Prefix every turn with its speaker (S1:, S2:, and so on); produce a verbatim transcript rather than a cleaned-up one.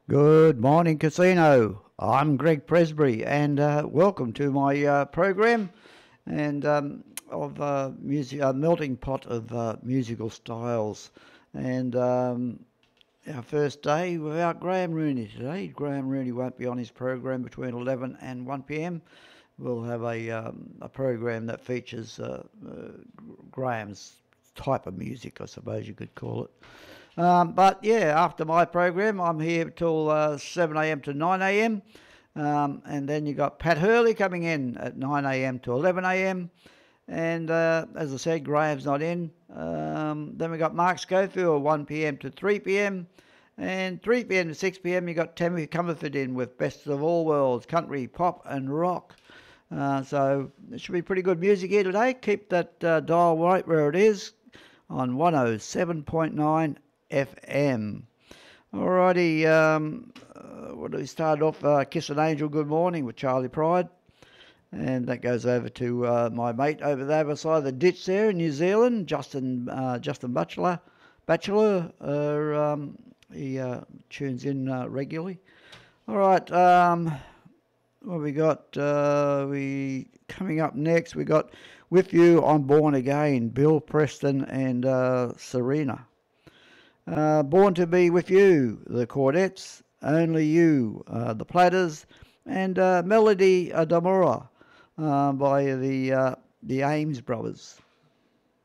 S1: Good morning, Casino. I'm Greg Presbury, and uh, welcome to my uh, program and um, of uh, music, a melting pot of uh, musical styles. And um, our first day without Graham Rooney today. Graham Rooney won't be on his program between eleven and one p m. We'll have a um, a program that features uh, uh, Graham's type of music, I suppose you could call it. Um, but yeah, after my program, I'm here till uh, seven a m to nine a m. Um, and then you got Pat Hurley coming in at nine a m to eleven a m. And uh, as I said, Graham's not in. Um, then we got Mark Schofield, one p m to three p m. And three p m to six p m, you got Tammy Comerford in with Best of All Worlds, Country, Pop, and Rock. Uh, so it should be pretty good music here today. Keep that uh, dial right where it is on one oh seven point nine F M. Alrighty, um, uh, what do we start off? Uh, Kiss an Angel, Good Morning with Charlie Pride. And that goes over to uh, my mate over there beside the ditch there in New Zealand, Justin uh, Justin Batchelor. Batchelor, uh, um, he uh, tunes in uh, regularly. All right, um, what we got? Uh, we coming up next. We got With You, I'm Born Again, Bill Preston and uh, Serena. Uh, Born to Be With You, the Chordettes, Only You, uh, the Platters, and uh, Melody Adamora uh, by the uh, the Ames brothers.